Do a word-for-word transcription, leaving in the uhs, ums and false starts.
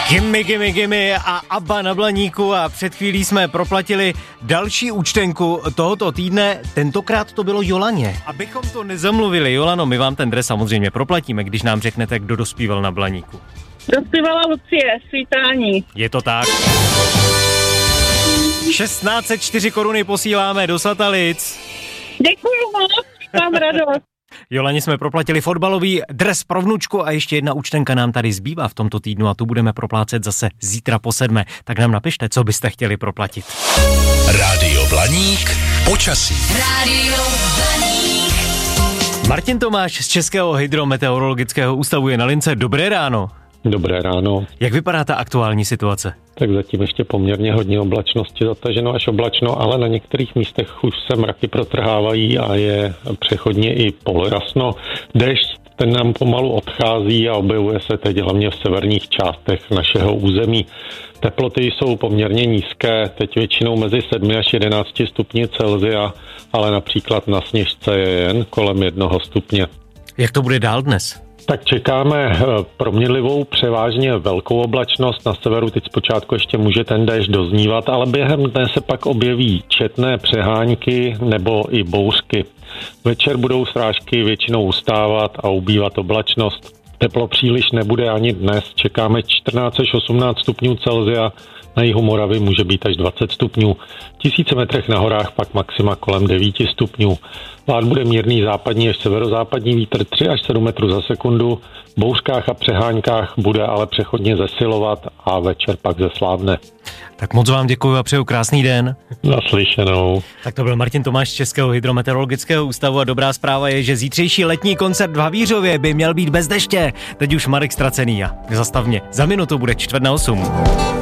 Gimme, gimme, gimme a Abba na Blaníku a před chvílí jsme proplatili další účtenku tohoto týdne, tentokrát to bylo Jolaně. Abychom to nezamluvili, Jolano, my vám ten dres samozřejmě proplatíme, když nám řeknete, kdo dospíval na Blaníku. Dospívala Lucie, svítání. Je to tak. šestnáct set čtyři koruny posíláme do Satalic. Děkuju moc, mám radost. Jolaně jsme proplatili fotbalový dres pro vnučku a ještě jedna účtenka nám tady zbývá v tomto týdnu a tu budeme proplácet zase zítra po sedmé. Tak nám napište, co byste chtěli proplatit. Rádio Blaník, počasí. Rádio Blaník. Martin Tomáš z Českého hydrometeorologického ústavu je na lince. Dobré ráno. Dobré ráno. Jak vypadá ta aktuální situace? Tak zatím ještě poměrně hodně oblačnosti, zataženo až oblačno, ale na některých místech už se mraky protrhávají a je přechodně i polorasno. Déšť, ten nám pomalu odchází a objevuje se teď hlavně v severních částech našeho území. Teploty jsou poměrně nízké, teď většinou mezi sedmi až jedenácti stupni Celsia, ale například na Sněžce je jen kolem jednoho stupně. Jak to bude dál dnes? Tak čekáme proměnlivou převážně velkou oblačnost. Na severu teď zpočátku ještě může ten déšť doznívat, ale během dne se pak objeví četné přehánky nebo i bouřky. Večer budou srážky většinou ustávat a ubývat oblačnost. Teplo příliš nebude ani dnes. Čekáme čtrnáct až osmnáct stupňů Celsia. Na jihu Moravy může být až dvacet stupňů. V tisíci metrech na horách pak maxima kolem devět stupňů. Vlád bude mírný západní až severozápadní vítr tři až sedm metrů za sekundu. V bouřkách a přeháňkách bude ale přechodně zesilovat a večer pak zeslábne. Tak moc vám děkuji a přeju krásný den. Naslyšenou. Tak to byl Martin Tomáš z Českého hydrometeorologického ústavu a dobrá zpráva je, že zítřejší letní koncert v Havířově by měl být bez deště. Teď už Marek Ztracený a zastav mě. Za minutu bude čtvrt na osm.